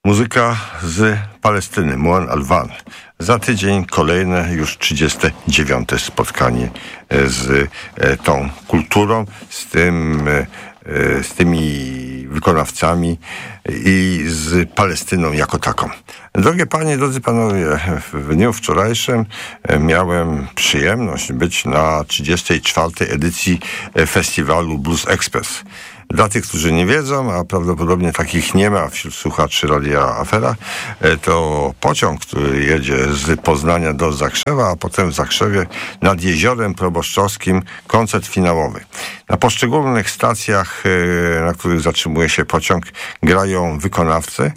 Muzyka z Palestyny, Muan Alwan. Za tydzień kolejne, już 39. spotkanie z tą kulturą, z tymi wykonawcami i z Palestyną jako taką. Drogie panie, drodzy panowie, w dniu wczorajszym miałem przyjemność być na 34. edycji festiwalu Blues Express. Dla tych, którzy nie wiedzą, a prawdopodobnie takich nie ma wśród słuchaczy Radia Afera, to pociąg, który jedzie z Poznania do Zakrzewa, a potem w Zakrzewie nad Jeziorem Proboszczowskim koncert finałowy. Na poszczególnych stacjach, na których zatrzymuje się pociąg, grają wykonawcy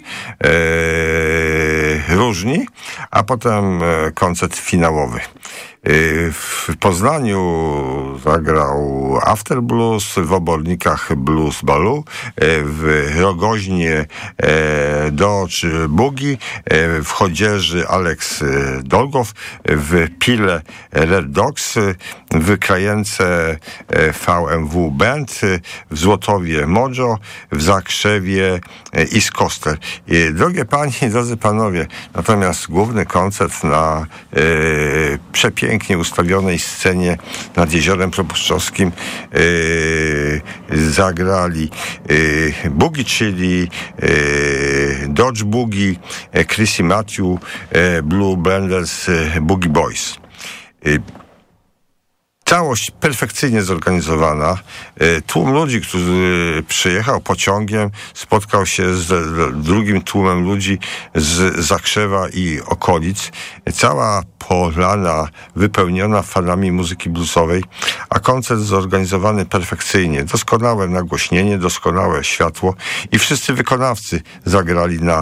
różni, a potem koncert finałowy. W Poznaniu zagrał After Blues, w Obornikach Blues Balu, w Rogoźnie Dodge Boogie, w Chodzieży Alex Dolgow, w Pile Red Dogs, w Krajence VMW Band, w Złotowie Mojo, w Zakrzewie East Coaster. Drogie panie i drodzy panowie, natomiast główny koncert na przepięknie ustawionej scenie nad Jeziorem Proboszczowskim zagrali Boogie, czyli Dodge Boogie, Chrissy Matthew, Blue Blenders, Boogie Boys. Całość perfekcyjnie zorganizowana. Tłum ludzi, który przyjechał pociągiem, spotkał się z drugim tłumem ludzi z Zakrzewa i okolic. Cała polana wypełniona fanami muzyki bluesowej, a koncert zorganizowany perfekcyjnie. Doskonałe nagłośnienie, doskonałe światło i wszyscy wykonawcy zagrali na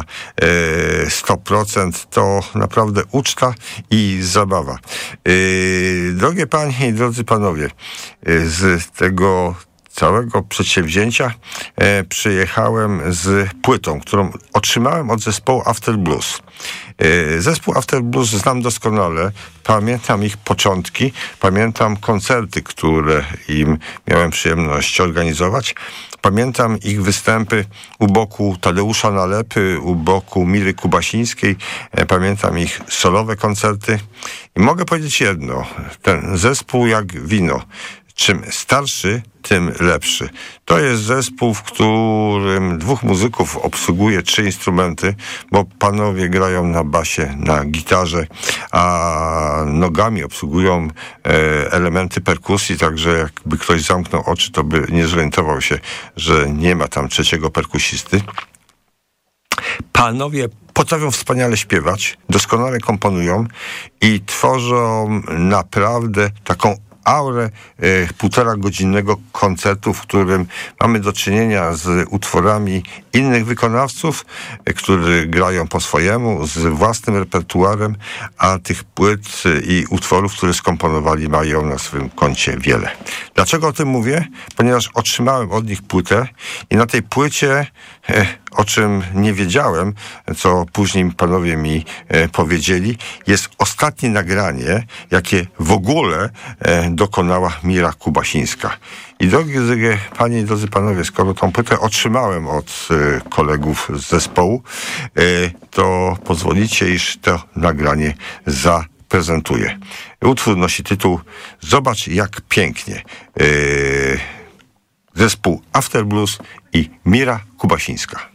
100%. To naprawdę uczta i zabawa. Drogie panie i drodzy panowie, z tego całego przedsięwzięcia przyjechałem z płytą, którą otrzymałem od zespołu After Blues. Zespół After Blues znam doskonale, pamiętam ich początki, pamiętam koncerty, które im miałem przyjemność organizować, pamiętam ich występy u boku Tadeusza Nalepy, u boku Miry Kubasińskiej, pamiętam ich solowe koncerty i mogę powiedzieć jedno, ten zespół jak wino. Czym starszy, tym lepszy. To jest zespół, w którym dwóch muzyków obsługuje 3 instrumenty, bo panowie grają na basie, na gitarze, a nogami obsługują elementy perkusji, także jakby ktoś zamknął oczy, to by nie zorientował się, że nie ma tam trzeciego perkusisty. Panowie potrafią wspaniale śpiewać, doskonale komponują i tworzą naprawdę taką aurę 1,5-godzinnego koncertu, w którym mamy do czynienia z utworami innych wykonawców, którzy grają po swojemu, z własnym repertuarem, a tych płyt i utworów, które skomponowali, mają na swym koncie wiele. Dlaczego o tym mówię? Ponieważ otrzymałem od nich płytę i na tej płycie, o czym nie wiedziałem, co później panowie mi powiedzieli, jest ostatnie nagranie, jakie w ogóle dokonała Mira Kubasińska. I drogie panie i drodzy panowie, skoro tą płytę otrzymałem od kolegów z zespołu, to pozwolicie, iż to nagranie zaprezentuję. Utwór nosi tytuł Zobacz jak pięknie. Zespół After Blues i Mira Kubasińska.